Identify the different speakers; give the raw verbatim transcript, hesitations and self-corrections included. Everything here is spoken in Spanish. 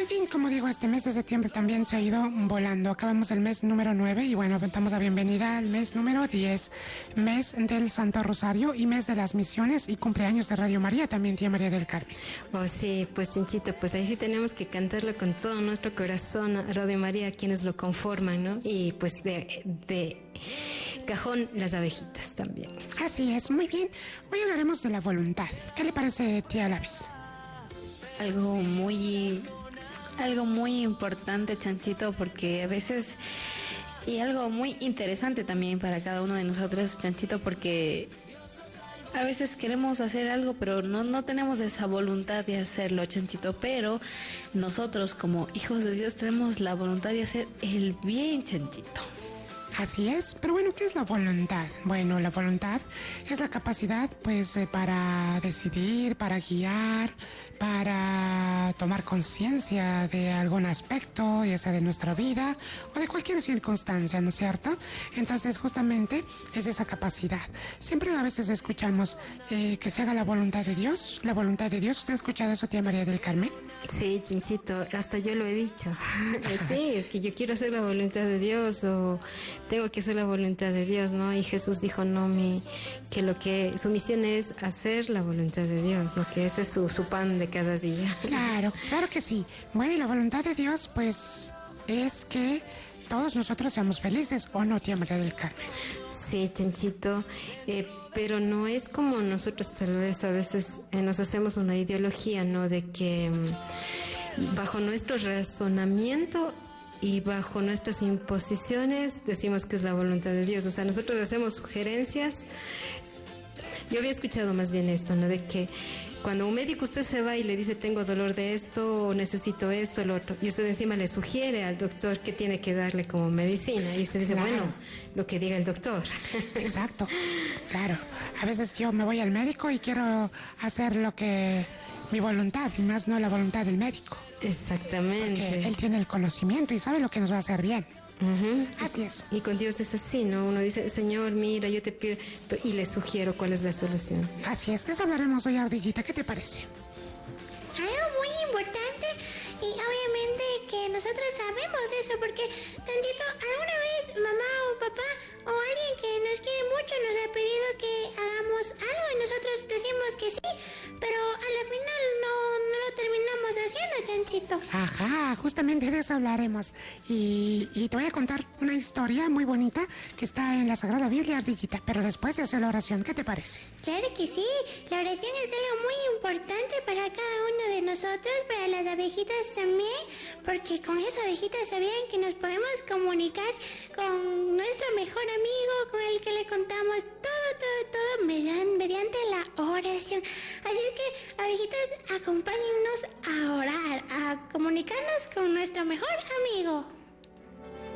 Speaker 1: fin, como digo, este mes de septiembre también se ha ido volando. Acabamos el mes número nueve y bueno, damos la bienvenida al mes número diez, mes del Santo Rosario y mes de las misiones y cumpleaños de Radio María, también tía María del Carmen.
Speaker 2: Oh sí, pues Chinchito, pues ahí sí tenemos que cantarlo con todo nuestro corazón a Radio María, quienes lo conforman, ¿no? Y pues de, de cajón las abejitas también.
Speaker 1: Así es, muy bien. Hoy hablaremos de la voluntad. ¿Qué le parece, tía Lavis?
Speaker 3: Algo muy, algo muy importante, Chanchito, porque a veces, y algo muy interesante también para cada uno de nosotros, Chanchito, porque a veces queremos hacer algo, pero no, no tenemos esa voluntad de hacerlo, Chanchito, pero nosotros como hijos de Dios tenemos la voluntad de hacer el bien, Chanchito.
Speaker 1: Así es, pero bueno, ¿qué es la voluntad? Bueno, la voluntad es la capacidad, pues, eh, para decidir, para guiar, para tomar conciencia de algún aspecto, ya sea de nuestra vida o de cualquier circunstancia, ¿no es cierto? Entonces, justamente, es esa capacidad. Siempre a veces escuchamos eh, que se haga la voluntad de Dios, la voluntad de Dios. ¿Usted ha escuchado eso, tía María del Carmen?
Speaker 2: Sí, Chinchito, hasta yo lo he dicho. Sí, es que yo quiero hacer la voluntad de Dios o tengo que hacer la voluntad de Dios, ¿no? Y Jesús dijo, no, mi, que lo que su misión es hacer la voluntad de Dios, ¿no? Que ese es su, su pan de cada día.
Speaker 1: Claro, claro que sí. Bueno, y la voluntad de Dios, pues, es que todos nosotros seamos felices, ¿o no, tía María del Carmen?
Speaker 2: Sí, Chanchito, eh, pero no es como nosotros tal vez a veces eh, nos hacemos una ideología, ¿no? De que mm, bajo nuestro razonamiento y bajo nuestras imposiciones decimos que es la voluntad de Dios. O sea, nosotros hacemos sugerencias. Yo había escuchado más bien esto, ¿no? De que cuando un médico usted se va y le dice tengo dolor de esto o necesito esto, el otro, y usted encima le sugiere al doctor qué tiene que darle como medicina, y usted dice,
Speaker 1: Claro.
Speaker 2: bueno, lo que diga el doctor.
Speaker 1: Exacto, claro. A veces yo me voy al médico y quiero hacer lo que mi voluntad, y más no la voluntad del médico.
Speaker 2: Exactamente.
Speaker 1: Porque él tiene el conocimiento y sabe lo que nos va a hacer bien.
Speaker 2: Uh-huh.
Speaker 1: Así es.
Speaker 2: Y con Dios es así, ¿no? Uno dice, Señor, mira, yo te pido, y le sugiero cuál es la solución.
Speaker 1: Así es. De eso hablaremos hoy, Ardillita. ¿Qué te parece?
Speaker 4: Algo muy importante, y obviamente que nosotros sabemos eso, porque Tantito, alguna vez mamá o papá o alguien que nos quiere mucho nos ha pedido que hagamos algo y nosotros decimos que sí, pero a la final no, no lo terminamos haciendo, Chanchito.
Speaker 1: Ajá, justamente de eso hablaremos. Y, y te voy a contar una historia muy bonita que está en la Sagrada Biblia, Ardillita, pero después de hacer la oración. ¿Qué te parece?
Speaker 4: Claro que sí, la oración es algo muy importante para cada uno de nosotros, para las abejitas también, porque con esas abejitas sabían que nos podemos comunicar con nuestro mejor amigo, con el que le contamos todo, todo, todo mediante, mediante la oración. Así es que, abejitas, acompáñennos a orar, a comunicarnos con nuestro mejor amigo.